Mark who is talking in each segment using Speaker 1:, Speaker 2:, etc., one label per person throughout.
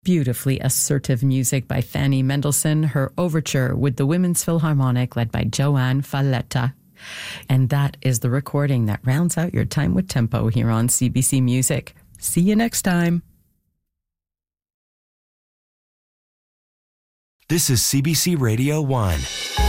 Speaker 1: Beautifully assertive music by Fanny Mendelssohn, her overture with the Women's Philharmonic led by Joanne Falletta. And that is the recording that rounds out your time with tempo here on CBC Music. See you next time.
Speaker 2: This is CBC Radio 1.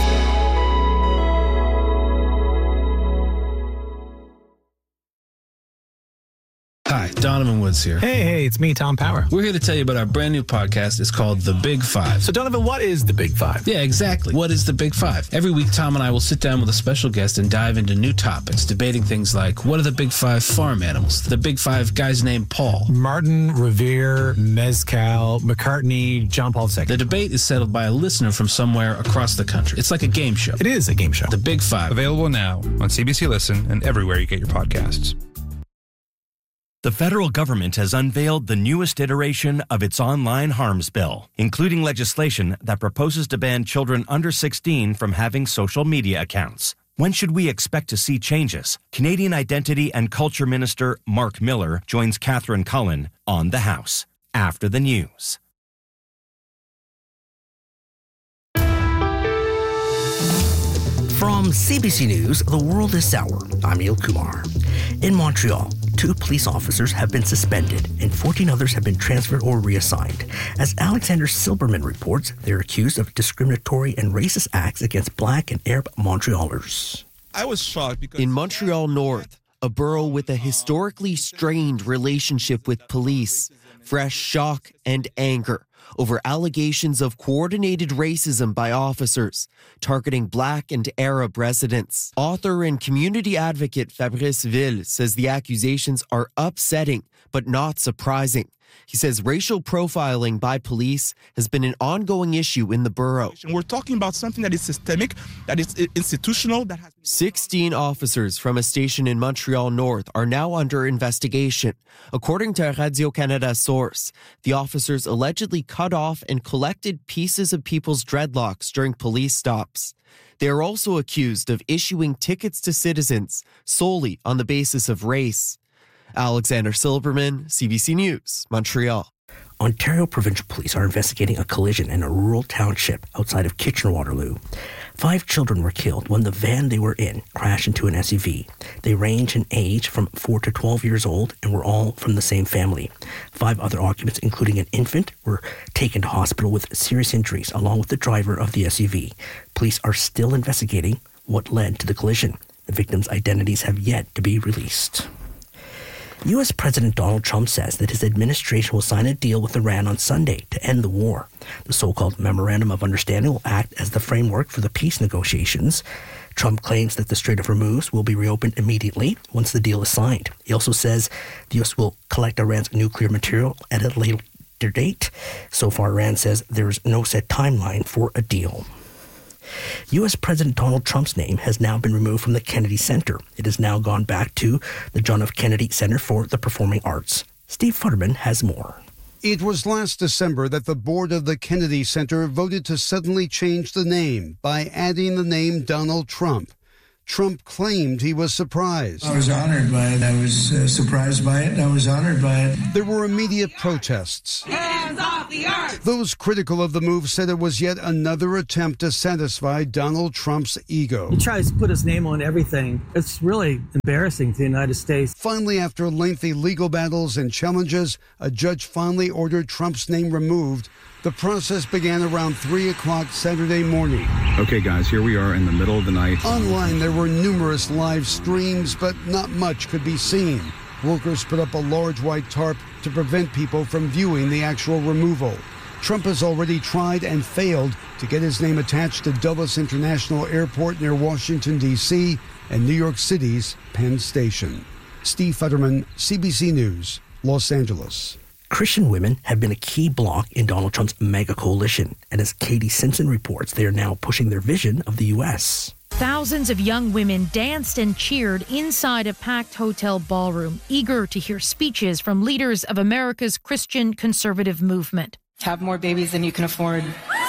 Speaker 3: Hi, Donovan Woods here.
Speaker 4: Hey, it's me, Tom Power.
Speaker 3: We're here to tell you about our brand new podcast. It's called The Big Five.
Speaker 4: So, Donovan, what is The Big Five?
Speaker 3: Yeah, exactly. What is The Big Five? Every week, Tom and I will sit down with a special guest and dive into new topics, debating things like, what are the Big Five farm animals? The Big Five guys named Paul.
Speaker 4: Martin, Revere, Mezcal, McCartney, John Paul II.
Speaker 3: The debate is settled by a listener from somewhere across the country. It's like a game show.
Speaker 4: It is a game show.
Speaker 3: The Big Five.
Speaker 5: Available now on CBC Listen and everywhere you get your podcasts.
Speaker 2: The federal government has unveiled the newest iteration of its online harms bill, including legislation that proposes to ban children under 16 from having social media accounts. When should we expect to see changes? Canadian Identity and Culture Minister Mark Miller joins Catherine Cullen on The House after the news.
Speaker 6: From CBC News, The World is Sour. I'm Neil Kumar. In Montreal, 2 police officers have been suspended and 14 others have been transferred or reassigned. As Alexander Silberman reports, they're accused of discriminatory and racist acts against Black and Arab Montrealers.
Speaker 7: I was shocked because
Speaker 8: in Montreal North, a borough with a historically strained relationship with police, fresh shock and anger over allegations of coordinated racism by officers targeting Black and Arab residents. Author and community advocate Fabrice Ville says the accusations are upsetting but not surprising. He says racial profiling by police has been an ongoing issue in the borough.
Speaker 7: We're talking about something that is systemic, that is institutional.
Speaker 8: 16 officers from a station in Montreal North are now under investigation. According to a Radio-Canada source, the officers allegedly cut off and collected pieces of people's dreadlocks during police stops. They are also accused of issuing tickets to citizens solely on the basis of race. Alexander Silberman, CBC News, Montreal.
Speaker 6: Ontario Provincial Police are investigating a collision in a rural township outside of Kitchener-Waterloo. 5 children were killed when the van they were in crashed into an SUV. They range in age from 4 to 12 years old and were all from the same family. 5 other occupants, including an infant, were taken to hospital with serious injuries, along with the driver of the SUV. Police are still investigating what led to the collision. The victims' identities have yet to be released. U.S. President Donald Trump says that his administration will sign a deal with Iran on Sunday to end the war. The so-called Memorandum of Understanding will act as the framework for the peace negotiations. Trump claims that the Strait of Hormuz will be reopened immediately once the deal is signed. He also says the U.S. will collect Iran's nuclear material at a later date. So far, Iran says there is no set timeline for a deal. U.S. President Donald Trump's name has now been removed from the Kennedy Center. It has now gone back to the John F. Kennedy Center for the Performing Arts. Steve Futterman has more.
Speaker 9: It was last December that the board of the Kennedy Center voted to suddenly change the name by adding the name Donald Trump. Trump claimed he was surprised.
Speaker 10: I was honored by it. I was surprised by it. I was honored by it.
Speaker 9: There were immediate protests.
Speaker 11: Hands off the arts!
Speaker 9: Those critical of the move said it was yet another attempt to satisfy Donald Trump's ego.
Speaker 12: He tries to put his name on everything. It's really embarrassing to the United States.
Speaker 9: Finally, after lengthy legal battles and challenges, a judge finally ordered Trump's name removed. The process began around 3 o'clock Saturday morning.
Speaker 5: Okay, guys, here we are in the middle of the night.
Speaker 9: Online, there were numerous live streams, but not much could be seen. Workers put up a large white tarp to prevent people from viewing the actual removal. Trump has already tried and failed to get his name attached to Dulles International Airport near Washington, D.C., and New York City's Penn Station. Steve Futterman, CBC News, Los Angeles.
Speaker 6: Christian women have been a key bloc in Donald Trump's mega coalition. And as Katie Simpson reports, they are now pushing their vision of the U.S.
Speaker 13: Thousands of young women danced and cheered inside a packed hotel ballroom, eager to hear speeches from leaders of America's Christian conservative movement.
Speaker 14: Have more babies than you can afford.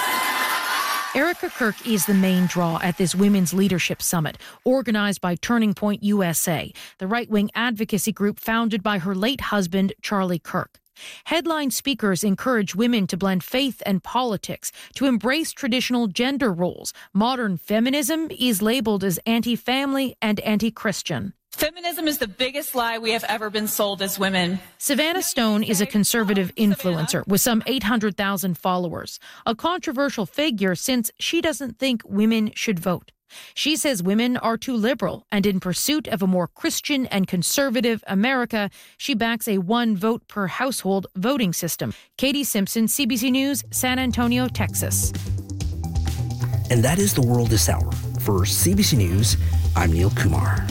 Speaker 13: Erica Kirk is the main draw at this Women's Leadership Summit, organized by Turning Point USA, the right-wing advocacy group founded by her late husband, Charlie Kirk. Headline speakers encourage women to blend faith and politics, to embrace traditional gender roles. Modern feminism is labeled as anti-family and anti-Christian.
Speaker 14: Feminism is the biggest lie we have ever been sold as women.
Speaker 13: Savannah Stone is a conservative influencer with some 800,000 followers, a controversial figure since she doesn't think women should vote. She says women are too liberal, and in pursuit of a more Christian and conservative America, she backs a one vote per household voting system. Katie Simpson, CBC News, San Antonio, Texas.
Speaker 6: And that is the world this hour. For CBC News, I'm Neil Kumar.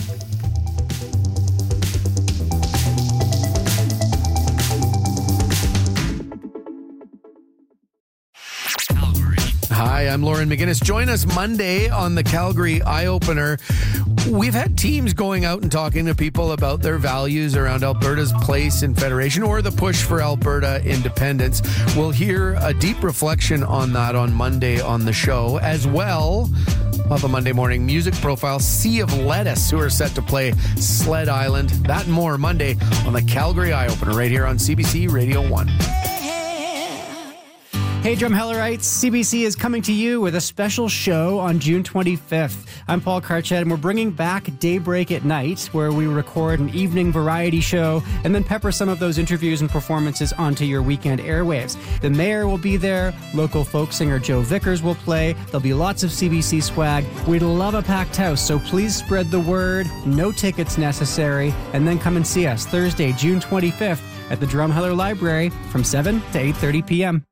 Speaker 11: Hi, I'm Lauren McGinnis. Join us Monday on the Calgary Eye Opener. We've had teams going out and talking to people about their values around Alberta's place in federation or the push for Alberta independence. We'll hear a deep reflection on that on Monday on the show. As well, we'll have a Monday morning music profile, Sea of Lettuce, who are set to play Sled Island. That and more Monday on the Calgary Eye Opener right here on CBC Radio 1.
Speaker 15: Hey, Drumhellerites, CBC is coming to you with a special show on June 25th. I'm Paul Karchet, and we're bringing back Daybreak at Night, where we record an evening variety show and then pepper some of those interviews and performances onto your weekend airwaves. The mayor will be there, local folk singer Joe Vickers will play, there'll be lots of CBC swag. We'd love a packed house, so please spread the word, no tickets necessary, and then come and see us Thursday, June 25th at the Drumheller Library from 7 to 8:30 p.m.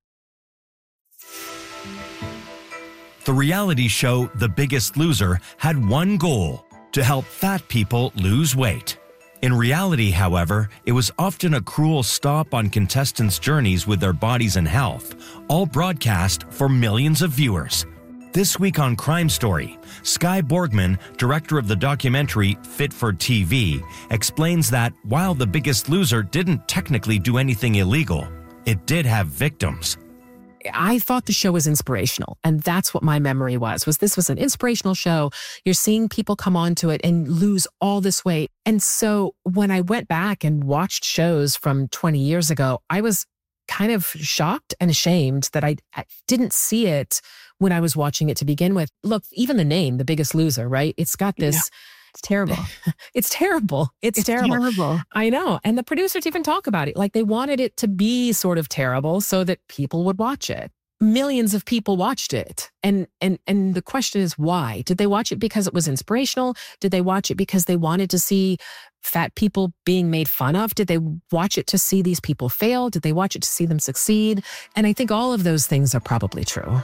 Speaker 2: The reality show The Biggest Loser had one goal: to help fat people lose weight. In reality, however, it was often a cruel stop on contestants' journeys with their bodies and health, all broadcast for millions of viewers. This week on Crime Story, Skye Borgman, director of the documentary Fit for TV, explains that while The Biggest Loser didn't technically do anything illegal, it did have victims.
Speaker 16: I thought the show was inspirational, and that's what my memory was this was an inspirational show. You're seeing people come onto it and lose all this weight. And so when I went back and watched shows from 20 years ago, I was kind of shocked and ashamed that I didn't see it when I was watching it to begin with. Look, even the name, The Biggest Loser, right? It's got this... Yeah.
Speaker 17: It's terrible.
Speaker 16: It's terrible. It's terrible. I know. And the producers even talk about it. Like, they wanted it to be sort of terrible so that people would watch it. Millions of people watched it. And the question is, why? Did they watch it because it was inspirational? Did they watch it because they wanted to see fat people being made fun of? Did they watch it to see these people fail? Did they watch it to see them succeed? And I think all of those things are probably true.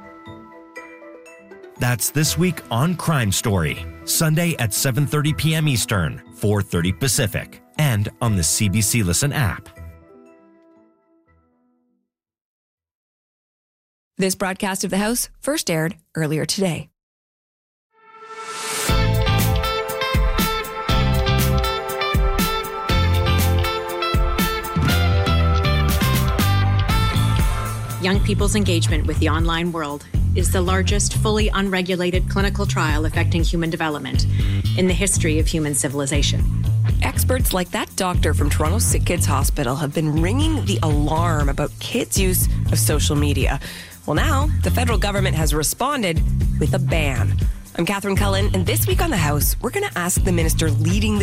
Speaker 2: That's this week on Crime Story, Sunday at 7:30 p.m. Eastern, 4:30 Pacific, and on the CBC Listen app.
Speaker 17: This broadcast of The House first aired earlier today.
Speaker 18: Young people's engagement with the online world is the largest fully unregulated clinical trial affecting human development in the history of human civilization.
Speaker 17: Experts like that doctor from Toronto's Sick Kids Hospital have been ringing the alarm about kids' use of social media. Well, now the federal government has responded with a ban. I'm Catherine Cullen, and this week on The House, we're going to ask the minister leading the